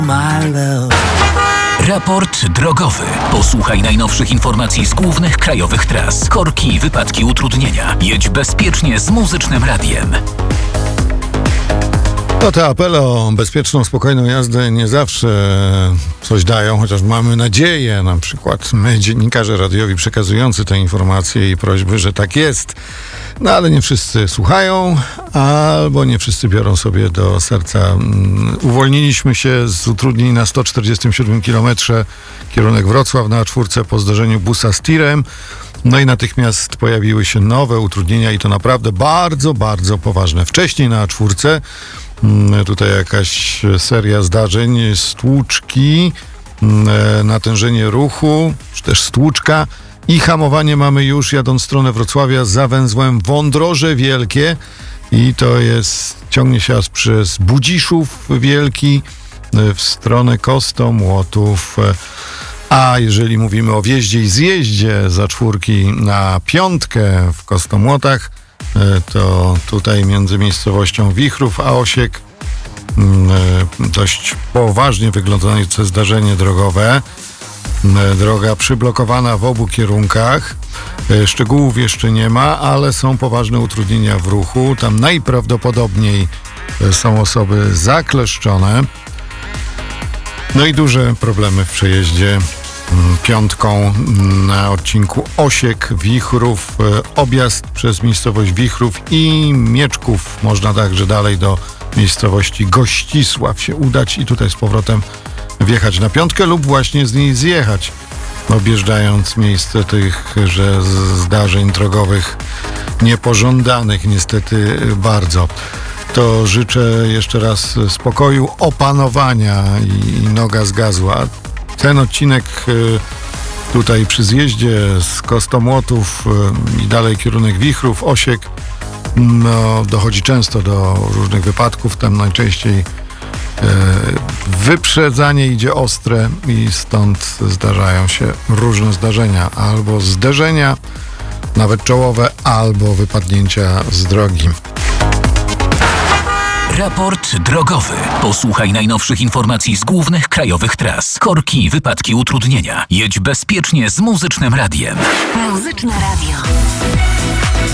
Raport drogowy. Posłuchaj najnowszych informacji z głównych krajowych tras. Korki, wypadki, utrudnienia. Jedź bezpiecznie z Muzycznym Radiem. No te apele o bezpieczną, spokojną jazdę nie zawsze coś dają, chociaż mamy nadzieję, na przykład my, dziennikarze radiowi przekazujący te informacje i prośby, że tak jest. No ale nie wszyscy słuchają, albo nie wszyscy biorą sobie do serca. Uwolniliśmy się z utrudnień na 147 km, kierunek Wrocław na A4 po zdarzeniu busa z tirem. No i natychmiast pojawiły się nowe utrudnienia i to naprawdę bardzo, bardzo poważne. Wcześniej na A4 tutaj jakaś seria zdarzeń, stłuczki, natężenie ruchu, czy też stłuczka i hamowanie mamy już jadąc w stronę Wrocławia za węzłem Wądroże Wielkie i to jest, ciągnie się aż przez Budziszów Wielki w stronę Kostomłotów. A jeżeli mówimy o wjeździe i zjeździe za czwórki na piątkę w Kostomłotach, to tutaj między miejscowością Wichrów a Osiek dość poważnie wyglądające zdarzenie drogowe. Droga przyblokowana w obu kierunkach. Szczegółów jeszcze nie ma, ale są poważne utrudnienia w ruchu. Tam najprawdopodobniej są osoby zakleszczone. No i duże problemy w przejeździe piątką na odcinku Osiek-Wichrów, objazd przez miejscowość Wichrów i Mieczków. Można także dalej do miejscowości Gościsław się udać i tutaj z powrotem wjechać na piątkę lub właśnie z niej zjechać, objeżdżając miejsce tychże zdarzeń drogowych niepożądanych niestety bardzo. To życzę jeszcze raz spokoju, opanowania i noga zgazła. Ten odcinek tutaj przy zjeździe z Kostomłotów i dalej kierunek Wichrów, Osiek, no, dochodzi często do różnych wypadków. Tam najczęściej wyprzedzanie idzie ostre i stąd zdarzają się różne zdarzenia. Albo zderzenia, nawet czołowe, albo wypadnięcia z drogi. Raport drogowy. Posłuchaj najnowszych informacji z głównych krajowych tras. Korki, wypadki, utrudnienia. Jedź bezpiecznie z Muzycznym Radiem. Muzyczne Radio.